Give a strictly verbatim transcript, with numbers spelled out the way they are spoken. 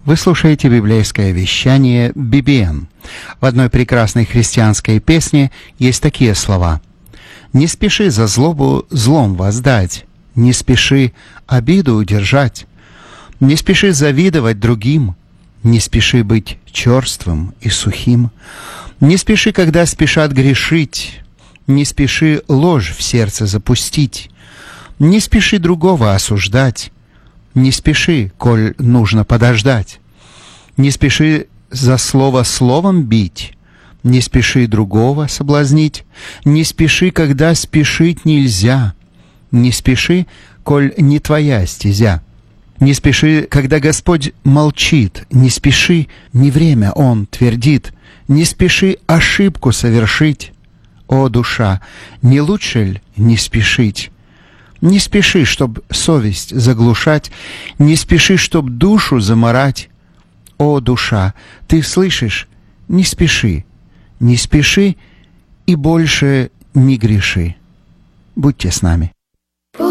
Вы слушаете библейское вещание би би эм. В одной прекрасной христианской песне есть такие слова: «Не спеши за злобу злом воздать, не спеши обиду удержать, не спеши завидовать другим, не спеши быть черствым и сухим, не спеши, когда спешат грешить, не спеши ложь в сердце запустить, не спеши другого осуждать, не спеши, коль нужно подождать, не спеши за слово словом бить, не спеши другого соблазнить, не спеши, когда спешить нельзя, не спеши, коль не твоя стезя, не спеши, когда Господь молчит, не спеши, не время Он твердит, не спеши ошибку совершить. О, душа, не лучше ль не спешить? Не спеши, чтоб совесть заглушать, не спеши, чтоб душу заморать. О, душа, ты слышишь? Не спеши, не спеши и больше не греши. Будьте с нами.